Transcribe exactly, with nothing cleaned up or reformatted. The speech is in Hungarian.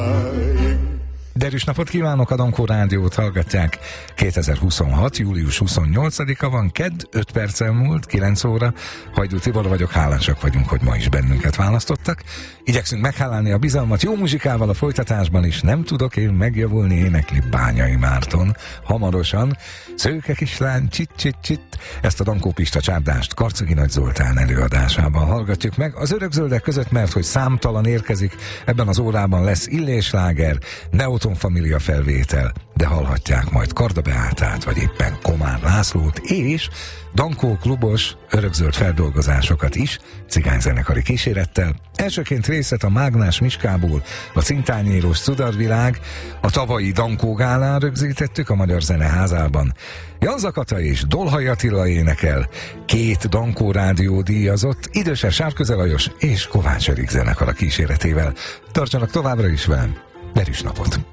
Derűs napot kívánok, a Dankó Rádiót hallgatják. kétezer-huszonhat. július huszonnyolcadika van, kedd, öt perccel múlt, kilenc óra. Hajdú Tibor vagyok, hálásak vagyunk, hogy ma is bennünket választottak. Igyekszünk meghálálni a bizalmat jó muzsikával a folytatásban is. Nem tudok én megjavulni, énekli Bányai Márton. Hamarosan Szőke kislány, csit csit csit. Ezt a Dankó Pista csárdást Karcagi Nagy Zoltán előadásában hallgatjuk meg. Az örökzöldek között, mert hogy számtalan érkezik, ebben az órában lesz Illés Láger, Neoton Família felvétel, de hallhatják majd Karda Beátát, vagy éppen Komár Lászlót, és Dankó klubos örökzöld feldolgozásokat is, cigányzenekari kísérettel. Elsőként részlet a Mágnás Miskából, a Cintányérós Cudarvilág, a tavalyi Dankó gálán rögzítettük a Magyar Zeneházában. Janza Kata és Dolhaj Attila énekel, két Dankó Rádió díjazott, Időse Sárköze Lajos és Kovács Erik zenekar a kíséretével. Tartsanak továbbra is velem, derűs napot!